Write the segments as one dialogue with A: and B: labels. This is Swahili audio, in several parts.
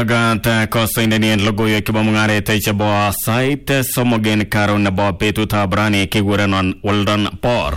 A: Gata kosa indanian logoyo kiba mungare teche bo site somogen karon na bo petu tabrani kigurenon Weldon Por.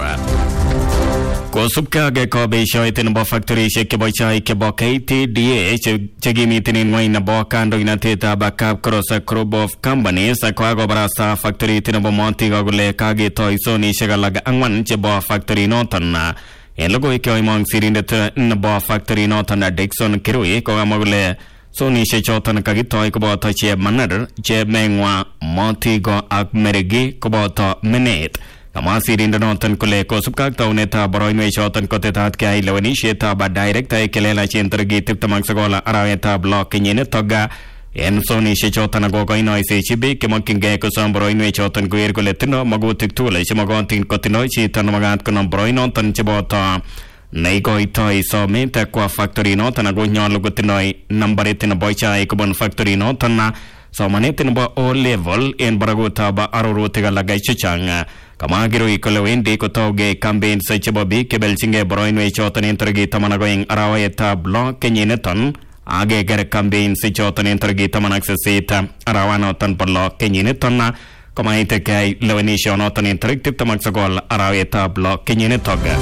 A: Kosupka ge ko be shoitin bo factory she kiba chai kiba KTDA chegimi tinin wai na bo kando inateta backup cross a group of companies kwa go brasa factory tin bo monti gole kage toy soni shegalaga angwan che bo factory notan na en logoyo ke imong sirindet na bo factory notan na Dixon Kirui ko amagule Soni shechotan kagitoy kubota che manar che mengwa montigo ak merigi kubota menet kama sirinda notan kule ko subkak tauneta boroinwe shotan kotetat kai lewani sheta ba direct ay kelela chentergi tiptamang sagola araweta block nyene toga en soni shechotan gogo inoy se chibi kemokinge ko sam boroinwe shotan guir kuletino magutik tule chemagontin kotinoy chitan magat konom boroinotan chebota Naigo itoi so mente kwa factory no tana go nyalo gotinoi number itin boycha ikubon factory no tana so manetin bo o level en baragota ba aroro tega lagay chichanga kama giro ikolowendi ko toge campaign sa chebobi kebel singe broinwe chotan intergi tamana going arawayeta block kenyineton age ger campaign sa chotan intergi tamana aksesita arawano tan block kenyineton kama ite kai lewenisho no tan interactive tamaksagol arawayeta block kenyinetoga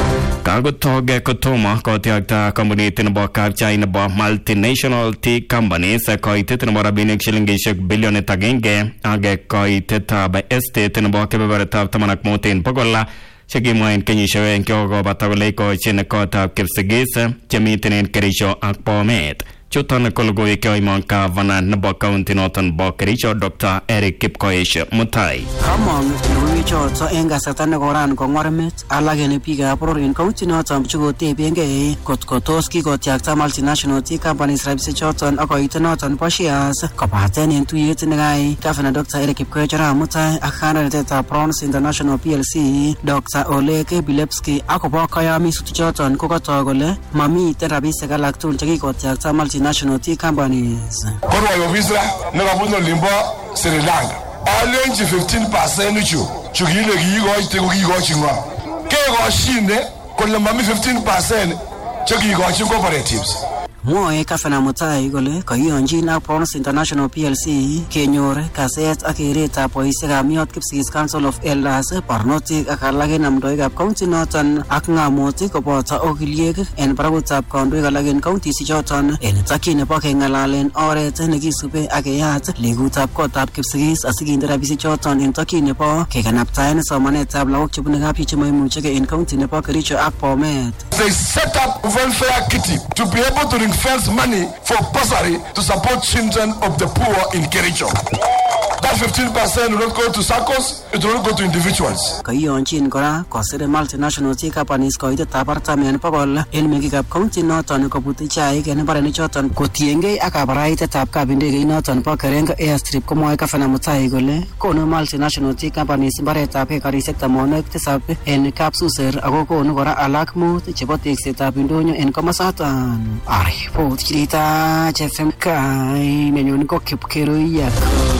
A: Kago toge kotoma kotiagta company tinabo kapcha inabo multinational tea companies koite tinabo rabinik shilingishik billion tagenge age koite taba este tinabo kebeberta tamanak motin pogolla shegimoen kenyishoen kyogo batagole ko chinekota kipsigis chemitinen kerisho akpomet Chutan kolgoy kyoy monka vana nabo county notan bo kerisho Dr. Eric Kipkoish Mutai
B: Kamong ruicho so enga satane koran ko ngormet alagene piga prorin county notan chugo tebenge kotkotoski gotiakta multinational tea companies rabse choton akoite notan poshias kopaten en tuyet ngai Governor Dr. Eric Kipkoish Mutai akhana teta Prawns International PLC Dr. Oleke Bilepski akobo kayami sutichoton kokotogole mami terabise galaktul chekikotiakta National tea companies.
C: Korwa yovisa nakabuno limbo Sri Lanka. Alenji 15% chugile gigo itego gigo chingwa. Kego shinde kolle mami 15% chugigo chi cooperatives.
B: Moe Kafana Mutai gole kayonji na Prawns International PLC kenyor kaset akireta poisega miot Kipsigis Council of Elders parnotik akalage namdoigap county noton ak ngamoti kobota ogiliek en paragutab kondoik alagen county sichoton en takine po kengalalen oret nekisube akeyat legutab kotab Kipsigis asiginde rabisi choton en takine po kekanaptaen somanetab lagok chebune kapchi chemoimuchege en county nepo Kericho ak Bomet.
C: They set up welfare kitty to be able to first money for bursary to support children of the poor in Kericho. That 15% will not go to SACCOs, it will not go to individuals.
B: Kayonchin kora kosire multinational tea companies koite tabartamen pagol en megikap county noton kobuti chai ken barani choton kotienge akabaraitab kabindege noton po Kerenga airstrip komoe Kafana Mutai gole kono multinational tea companies baretab hekarisek tamonek tisap en kapsuser ako kono kora alak mut chebo teksetab indonyo en komasatan report chilita FM kai menyon ko Kipkeroyak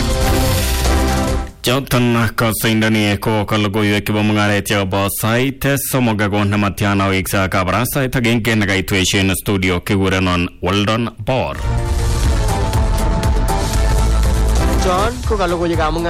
A: Chotan kasindani ko kalgoyo kiba mungare tia bo site somoga go namatiana wiksa kabra site again nagai tuition studio kigurenon Weldon Por
B: John ko kalgoyo